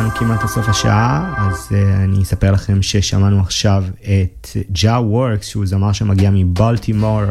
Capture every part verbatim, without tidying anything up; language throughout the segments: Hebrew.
כמעט לסוף השעה, אז uh, אני אספר לכם ששמענו עכשיו את ג'ה וורקס, שהוא זמר שמגיע מבלטימור,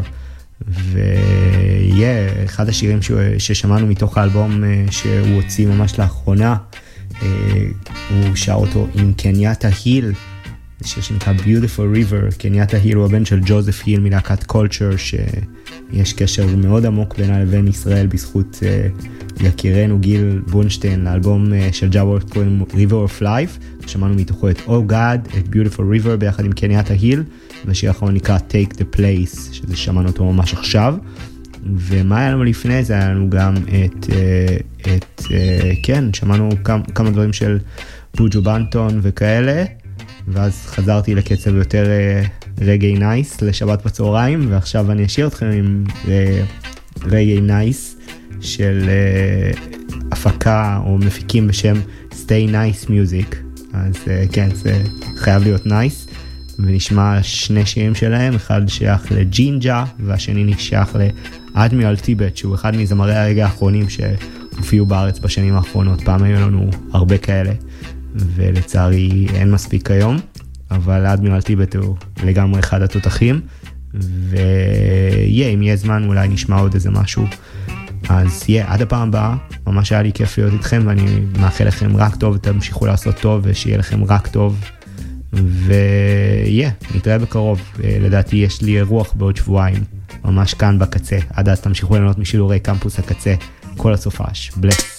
ויהיה yeah, אחד השירים ש... ששמענו מתוך האלבום uh, שהוא הוציא ממש לאחרונה, uh, הוא שר אותו עם קנייתה היל, זה שיר שנקרא Beautiful River. קנייתה היל הוא הבן של ג'וזף היל מלהקת קולצ'ר, שיש קשר מאוד עמוק בינה לבין ישראל בזכות uh, יקירנו גיל בונשטיין. לאלבום uh, של ג'ה וורקס קוראים River of Life, שמענו מתוכו את Oh God, את Beautiful River ביחד עם קנייתה היל, והשיר האחרון נקרא Take the Place, שזה שמענו אותו ממש עכשיו. ומה היה לנו לפני זה? היה לנו גם את, uh, את uh, כן, שמענו כמה, כמה דברים של בוג'ו בנטון וכאלה, ואז חזרתי לקצב יותר רגעי נייס לשבת בצהריים, ועכשיו אני אשאיר אתכם עם רגעי נייס של הפקה או מפיקים בשם Stay Nice Music. אז כן, זה חייב להיות נייס, ונשמע שני שירים שלהם, אחד שייך לג'ינג'ה והשני נשייך לאדמירל טיבט, שהוא אחד מזמרי הרגע האחרונים שהופיעו בארץ בשנים האחרונות. פעם היו לנו הרבה כאלה, ולצערי אין מספיק היום, אבל אדמירל טיבט הוא לגמרי אחד התותחים, ויהיה, אם יהיה זמן אולי נשמע עוד איזה משהו. אז יהיה, עד הפעם הבאה, ממש היה לי כיף להיות איתכם, ואני מאחל לכם רק טוב, תמשיכו לעשות טוב, ושיהיה לכם רק טוב, ויהיה, נתראה בקרוב. לדעתי יש לי אירוח בעוד שבועיים, ממש כאן בקצה. עד אז תמשיכו ליהנות משידורי קמפוס הקצה, כל הסופש. בלס.